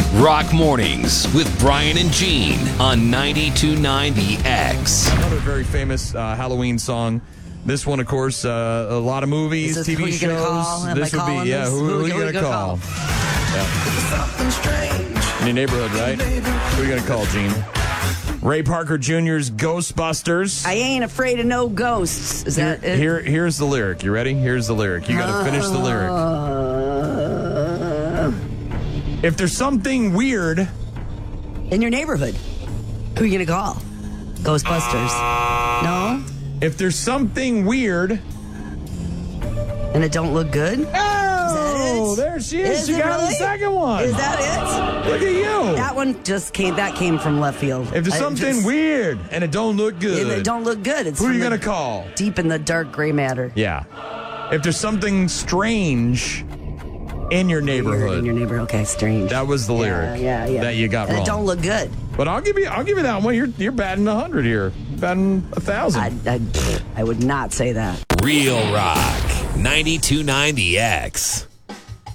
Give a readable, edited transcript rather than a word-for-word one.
Rock Mornings with Brian and Gene on 92.90X. Another very famous Halloween song. This one, of course, a lot of movies, Is this TV who you gonna shows. call? Am This I would be, calling yeah, this? who are you going to call? In your neighborhood, right? Who are you going to call, Gene? Ray Parker Jr.'s Ghostbusters. I ain't afraid of no ghosts. Is that it? Here's the lyric. You ready? Here's the lyric. You got to finish the lyric. If there's something weird In your neighborhood. Who are you going to call? Ghostbusters. No? If there's something weird. And it don't look good? Oh, there she is. She it got really? the second one. Is that Look at you. it? That one just came from left field. If there's something weird and it don't look good. It don't look good. It's Who are you from going to call? Deep in the dark gray matter. Yeah. If there's something strange in your neighborhood. In your neighborhood. Okay, strange. That was the lyric Yeah. that you got And wrong. it don't look good. But I'll give you that one. You're batting 100 here. Batting 1,000. I would not say that. Real Rock 92.90X.